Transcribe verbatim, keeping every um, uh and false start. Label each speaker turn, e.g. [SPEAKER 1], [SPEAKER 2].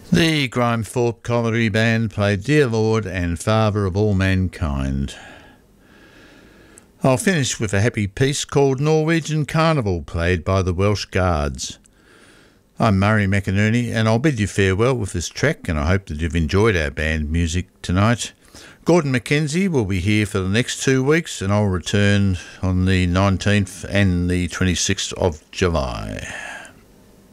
[SPEAKER 1] The Grime Thorpe Comedy Band played Dear Lord and Father of All Mankind. I'll finish with a happy piece called Norwegian Carnival, played by the Welsh Guards. I'm Murray McInerney, and I'll bid you farewell with this track, and I hope that you've enjoyed our band music tonight. Gordon McKenzie will be here for the next two weeks, and I'll return on the nineteenth and the twenty-sixth of July.